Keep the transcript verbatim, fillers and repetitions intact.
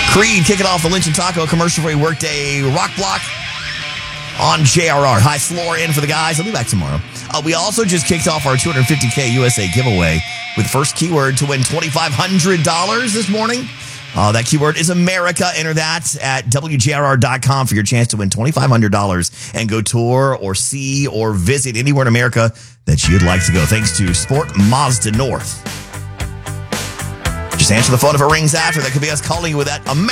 Creed kicking off the Lynch and Taco commercial-free workday rock block on J R R. Hi, Floor in for the guys. I'll be back tomorrow. Uh, we also just kicked off our two hundred fifty K U S A giveaway with first keyword to win twenty-five hundred dollars this morning. Uh, that keyword is America. Enter that at W J R R dot com for your chance to win twenty-five hundred dollars and go tour or see or visit anywhere in America that you'd like to go. Thanks to Sport Mazda North. Just answer the phone if it rings after. That could be us calling you with that America.